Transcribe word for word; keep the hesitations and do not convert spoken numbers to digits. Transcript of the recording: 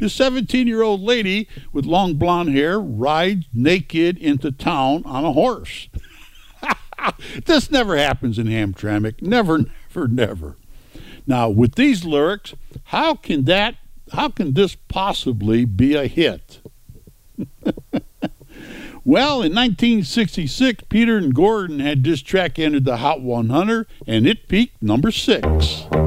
This seventeen-year-old lady with long blonde hair rides naked into town on a horse. This never happens in Hamtramck. Never, never, never. Now, with these lyrics, how can that, how can this possibly be a hit? Well, in nineteen sixty-six, Peter and Gordon had this track entered the Hot one hundred, and it peaked number six.